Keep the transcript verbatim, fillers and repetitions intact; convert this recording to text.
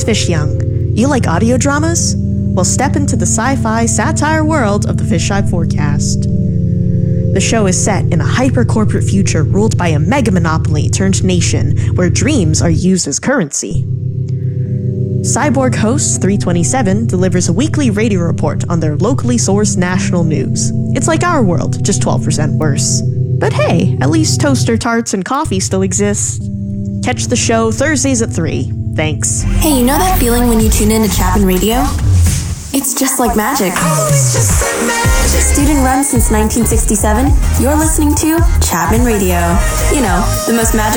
Fish Young. You like audio dramas? Well, step into the sci-fi satire world of the Fisheye Forecast. The show is set in a hyper-corporate future ruled by a mega-monopoly turned nation where dreams are used as currency. Cyborg Hosts three twenty-seven delivers a weekly radio report on their locally sourced national news. It's like our world, just twelve percent worse. But hey, at least toaster tarts and coffee still exist. Catch the show Thursdays at three. Thanks. Hey, you know that feeling when you tune in to Chapman Radio? It's just like magic. Oh, it's just like magic. Student run since nineteen sixty-seven, you're listening to Chapman Radio. You know, the most magical